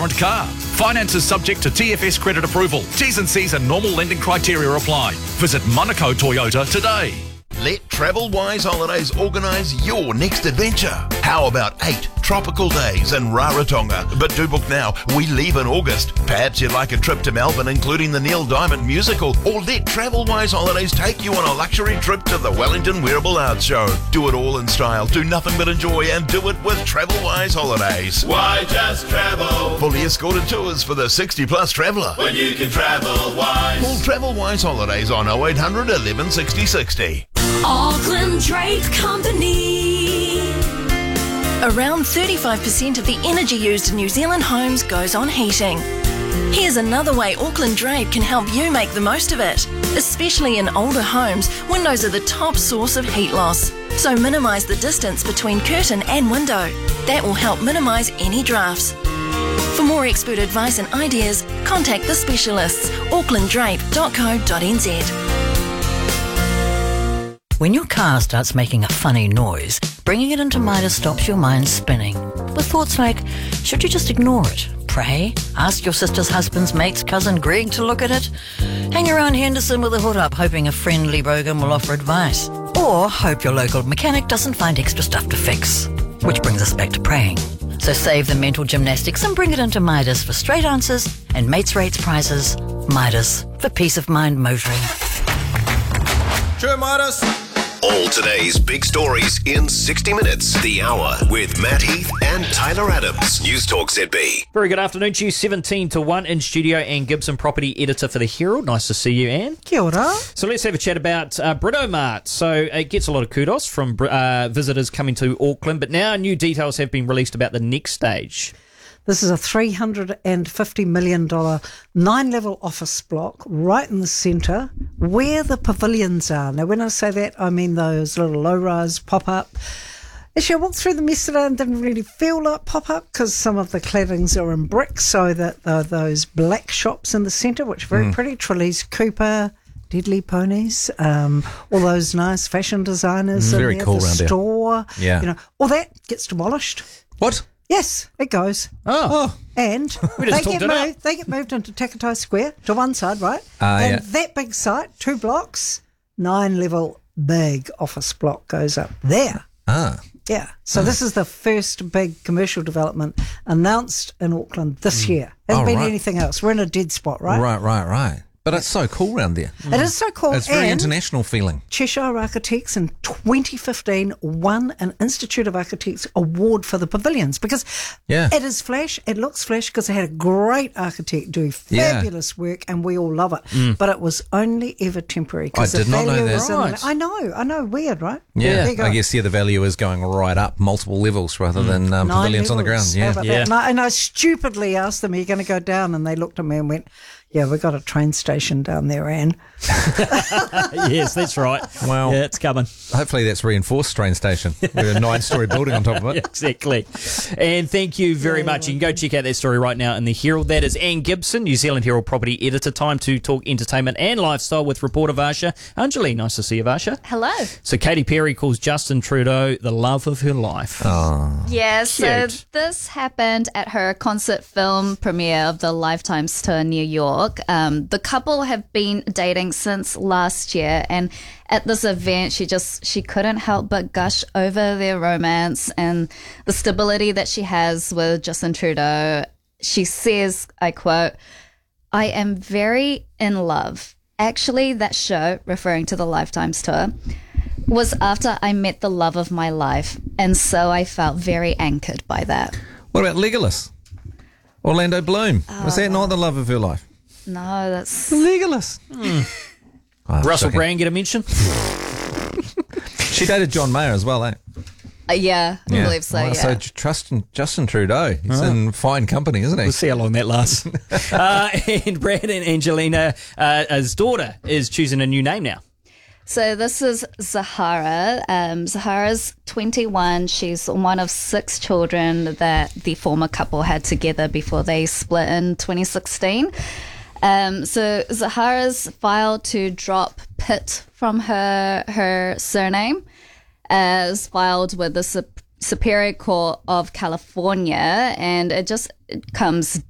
current car. Finance is subject to TFS credit approval. T's and C's and normal lending criteria apply. Visit Monaco Toyota today. Let TravelWise Holidays organise your next adventure. How about 8 tropical days in Rarotonga? But do book now. We leave in August. Perhaps you'd like a trip to Melbourne, including the Neil Diamond musical, or let TravelWise Holidays take you on a luxury trip to the Wellington Wearable Arts Show. Do it all in style, do nothing but enjoy, and do it with TravelWise Holidays. Why just travel Fully escorted tours for the 60-plus traveller. when you can travel wise? Call TravelWise Holidays on 0800 11 60 60. Auckland Drape Company. Around 35% of the energy used in New Zealand homes goes on heating. Here's another way Auckland Drape can help you make the most of it. Especially in older homes, windows are the top source of heat loss. So minimise the distance between curtain and window. That will help minimise any drafts. For more expert advice and ideas, contact the specialists, aucklanddrape.co.nz. When your car starts making a funny noise, bringing it into Midas stops your mind spinning. With thoughts like, should you just ignore it? Pray? Ask your sister's husband's mate's cousin Greg to look at it? Hang around Henderson with a hood up hoping a friendly bogan will offer advice? Or hope your local mechanic doesn't find extra stuff to fix? Which brings us back to praying. So save the mental gymnastics and bring it into Midas for straight answers and mates rates prizes. Midas, for peace of mind motoring. Sure, Midas. All today's big stories in 60 minutes. The Hour with Matt Heath and Tyler Adams. News Talk ZB. Very good afternoon to you. 17 to 1 in studio. Anne Gibson, property editor for the Herald. Nice to see you, Anne. Kia ora. So let's have a chat about Britomart. So it gets a lot of kudos from visitors coming to Auckland, but now new details have been released about the next stage. This is a $350 million 9-level office block right in the centre where the pavilions are. Now, when I say that, I mean those little low-rise pop-up. Actually, I walked through them yesterday and didn't really feel like pop-up because some of the claddings are in brick, so that those black shops in the centre, which are very pretty, Trelise Cooper, Deadly Ponies, all those nice fashion designers in very there, cool the around there. store, Yeah. all that gets demolished. What? Yes, it goes. Oh. And We just talked it up. they get moved into Takatai Square to one side, right? Yeah. And that big site, 2 blocks, 9-level big office block goes up there. Yeah. So this is the first big commercial development announced in Auckland this year. Hasn't been right. anything else. We're in a dead spot, right? Right. But it's so cool around there. It is so cool. It's very and international feeling. Cheshire Architects in 2015 won an Institute of Architects award for the pavilions because it is flash. It looks flash because they had a great architect do fabulous work and we all love it. But it was only ever temporary. I did not know that. Right. I know. Weird, right? Yeah, There you go. I guess the value is going right up multiple levels rather than pavilions on the ground. How Yeah. about that? And I stupidly asked them, are you going to go down? And they looked at me and went, yeah, we've got a train station down there, Anne. Yes, that's right. Well, yeah, it's coming. Hopefully that's reinforced train station with a 9-story building on top of it. Yeah, exactly. And thank you very much. You can go check out that story right now in the Herald. That is Anne Gibson, New Zealand Herald property editor. Time to talk entertainment and lifestyle with reporter Varsha Anjali. Nice to see you, Varsha. Hello. So Katy Perry calls Justin Trudeau the love of her life. Yeah, so Cute. this happened at her concert film premiere of the Lifetimes tour in New York. The couple have been dating since last year, and at this event she couldn't help but gush over their romance and the stability that she has with Justin Trudeau. She says, I quote, "I am very in love. Actually, that show," referring to the Lifetimes tour, "was after I met the love of my life, and so I felt very anchored by that." What about Legolas? Orlando Bloom. Was that not the love of her life? No, that's... Legolas. Oh, Russell shocking. Brand get a mention? She dated John Mayer as well, eh? Yeah, I believe so, Well, yeah. So Justin Trudeau, he's in fine company, isn't he? We'll see how long that lasts. And Brad and Angelina's daughter is choosing a new name now. So this is Zahara. Zahara's 21. She's one of 6 children that the former couple had together before they split in 2016. So Zahara's filed to drop Pitt from her surname, as filed with the Superior Court of California, and it comes